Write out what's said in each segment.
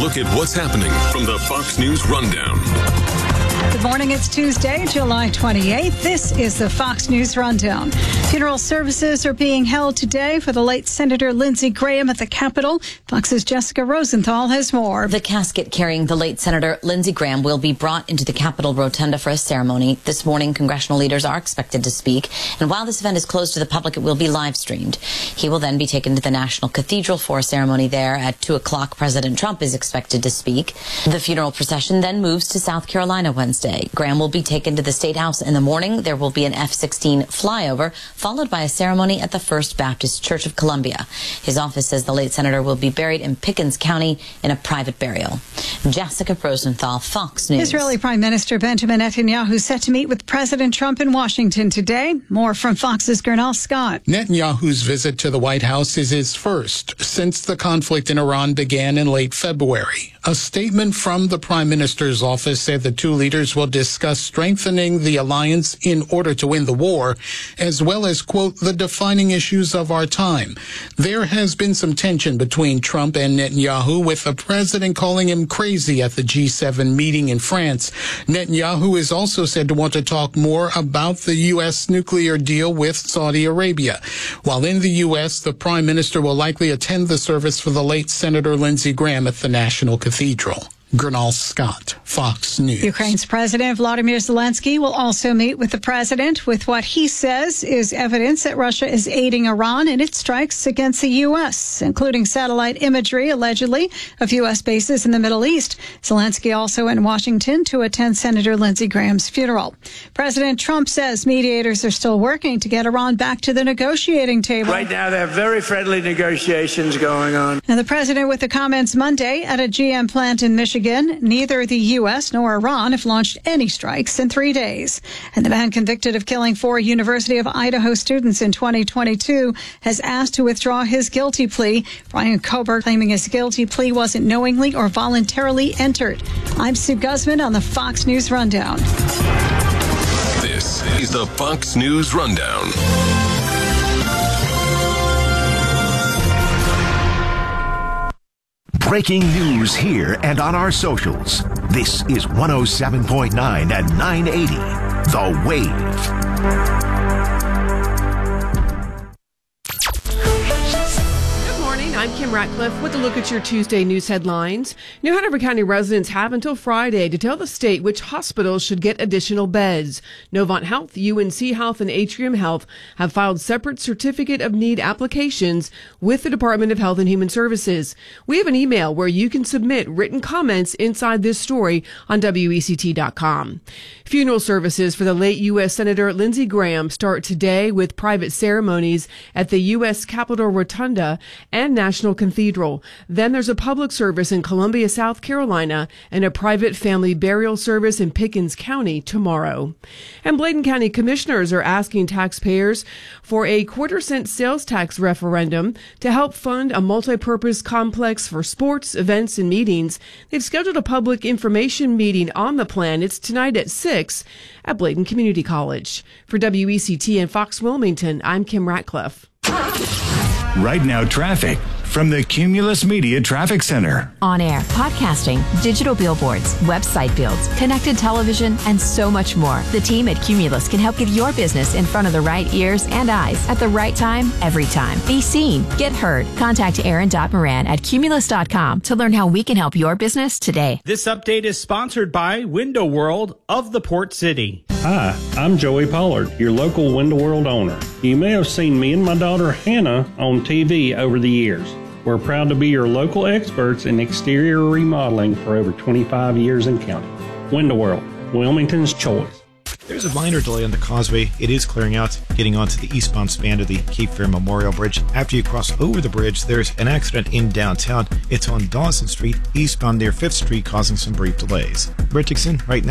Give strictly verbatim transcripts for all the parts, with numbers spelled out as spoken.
look at what's happening from the Fox News Rundown. Good morning. It's Tuesday, July twenty-eighth. This is the Fox News Rundown. Funeral services are being held today for the late Senator Lindsey Graham at the Capitol. Fox's Jessica Rosenthal has more. The casket carrying the late Senator Lindsey Graham will be brought into the Capitol Rotunda for a ceremony. This morning, congressional leaders are expected to speak. And while this event is closed to the public, it will be live streamed. He will then be taken to the National Cathedral for a ceremony there. At two o'clock, President Trump is expected to speak. The funeral procession then moves to South Carolina Wednesday. Graham will be taken to the State House in the morning. There will be an F sixteen flyover, followed by a ceremony at the First Baptist Church of Columbia. His office says the late senator will be buried in Pickens County in a private burial. Jessica Rosenthal, Fox News. Israeli Prime Minister Benjamin Netanyahu is set to meet with President Trump in Washington today. More from Fox's Gernal Scott. Netanyahu's visit to the White House is his first since the conflict in Iran began in late February. A statement from the Prime Minister's office said the two leaders will discuss strengthening the alliance in order to win the war, as well as, quote, the defining issues of our time. There has been some tension between Trump and Netanyahu, with the president calling him crazy at the G seven meeting in France. Netanyahu is also said to want to talk more about the U S nuclear deal with Saudi Arabia. While in the U S, the Prime Minister will likely attend the service for the late Senator Lindsey Graham at the National Cathedral. Gernal Scott, Fox News. Ukraine's President Volodymyr Zelensky will also meet with the president with what he says is evidence that Russia is aiding Iran in its strikes against the U S, including satellite imagery, allegedly, of U S bases in the Middle East. Zelensky also in Washington to attend Senator Lindsey Graham's funeral. President Trump says mediators are still working to get Iran back to the negotiating table. Right now, there are very friendly negotiations going on. And the president with the comments Monday at a G M plant in Michigan. Neither the U S nor Iran have launched any strikes in three days. And the man convicted of killing four University of Idaho students in twenty twenty-two has asked to withdraw his guilty plea. Brian Kober claiming his guilty plea wasn't knowingly or voluntarily entered. I'm Sue Guzman on the Fox News Rundown. This is the Fox News Rundown. Breaking news here and on our socials. This is one oh seven point nine and nine eighty. The Wave. I'm Kim Ratcliffe with a look at your Tuesday news headlines. New Hanover County residents have until Friday to tell the state which hospitals should get additional beds. Novant Health, U N C Health, and Atrium Health have filed separate certificate of need applications with the Department of Health and Human Services. We have an email where you can submit written comments inside this story on W E C T dot com. Funeral services for the late U S Senator Lindsey Graham start today with private ceremonies at the U S Capitol Rotunda and National Cathedral. Then there's a public service in Columbia, South Carolina, and a private family burial service in Pickens County tomorrow. And Bladen County commissioners are asking taxpayers for a quarter cent sales tax referendum to help fund a multi-purpose complex for sports, events, and meetings. They've scheduled a public information meeting on the plan. It's tonight at six at Bladen Community College. For W E C T and Fox Wilmington, I'm Kim Ratcliffe. Right now, traffic from the Cumulus Media Traffic Center. On air, podcasting, digital billboards, website builds, connected television, and so much more. The team at Cumulus can help get your business in front of the right ears and eyes at the right time, every time. Be seen, get heard. Contact Aaron Moran at Cumulus dot com to learn how we can help your business today. This update is sponsored by Window World of the Port City. Hi, I'm Joey Pollard, your local Window World owner. You may have seen me and my daughter Hannah on T V over the years. We're proud to be your local experts in exterior remodeling for over twenty-five years and counting. Window World, Wilmington's choice. There's a minor delay on the causeway. It is clearing out, getting onto the eastbound span of the Cape Fear Memorial Bridge. After you cross over the bridge, there's an accident in downtown. It's on Dawson Street, eastbound near fifth Street, causing some brief delays. Brett Dixon, Right Now Traffic.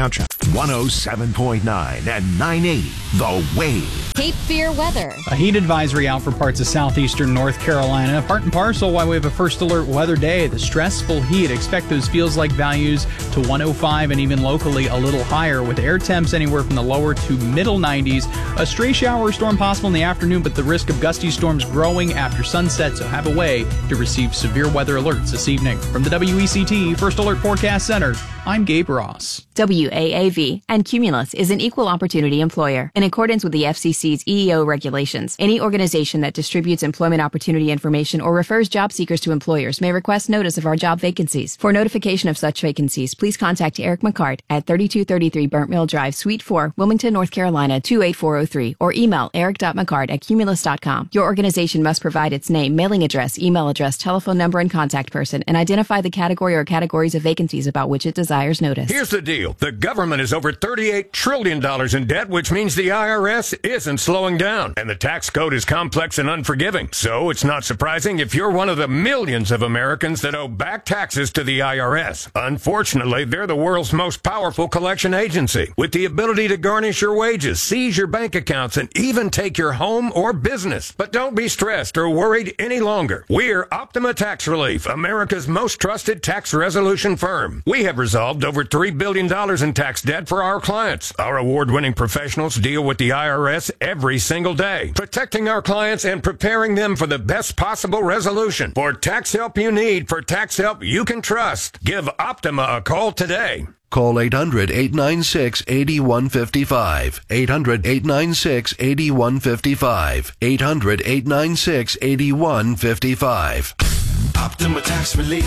one oh seven point nine and nine eighty, The Wave. Cape Fear weather. A heat advisory out for parts of southeastern North Carolina. Part and parcel why we have a first alert weather day. The stressful heat. Expect those feels like values to one oh five and even locally a little higher, with air temps anywhere from the lower to middle nineties. A stray shower or storm possible in the afternoon, but the risk of gusty storms growing after sunset, so have a way to receive severe weather alerts this evening. From the W E C T First Alert Forecast Center, I'm Gabe Ross. W A A V and Cumulus is an equal opportunity employer. In accordance with the F C C's E E O regulations, any organization that distributes employment opportunity information or refers job seekers to employers may request notice of our job vacancies. For notification of such vacancies, please contact Eric McCart at thirty-two thirty-three Burnt Mill Drive, Suite four, Wilmington, North Carolina two eight four oh three, or email eric dot mccart at cumulus dot com. Your organization must provide its name, mailing address, email address, telephone number, and contact person, and identify the category or categories of vacancies about which it desires notice. Here's the deal. The government is over thirty-eight trillion dollars in debt, which means the I R S isn't slowing down. And the tax code is complex and unforgiving. So it's not surprising if you're one of the millions of Americans that owe back taxes to the I R S. Unfortunately, they're the world's most powerful collection agency, with the ability to garnish your wages, seize your bank accounts, and even take your home or business. But don't be stressed or worried any longer. We're Optima Tax Relief, America's most trusted tax resolution firm. We have resolved over three billion dollars in tax debt for our clients. Our award-winning professionals deal with the I R S every single day, protecting our clients and preparing them for the best possible resolution. For tax help you need, for tax help you can trust, give Optima a call today. Call eight hundred, eight nine six, eight one five five. eight hundred, eight nine six, eight one five five. eight hundred, eight nine six, eight one five five. Optima Tax Relief.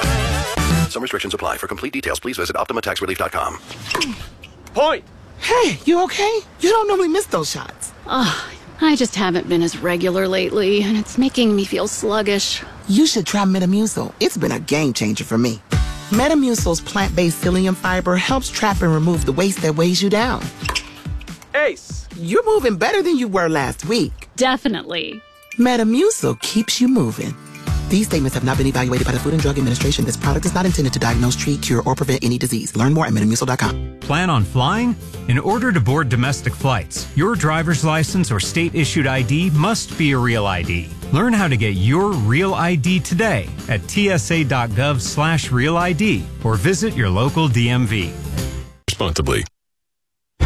Some restrictions apply. For complete details, please visit optima tax relief dot com. Point! Hey, you okay? You don't normally miss those shots. Oh, I just haven't been as regular lately, and it's making me feel sluggish. You should try Metamucil. It's been a game changer for me. Metamucil's plant-based psyllium fiber helps trap and remove the waste that weighs you down. Ace, you're moving better than you were last week. Definitely. Metamucil keeps you moving. These statements have not been evaluated by the Food and Drug Administration. This product is not intended to diagnose, treat, cure, or prevent any disease. Learn more at metamucil dot com. Plan on flying? In order to board domestic flights, your driver's license or state-issued I D must be a real I D. Learn how to get your real I D today at T S A dot gov slash real I D or visit your local D M V. Responsibly.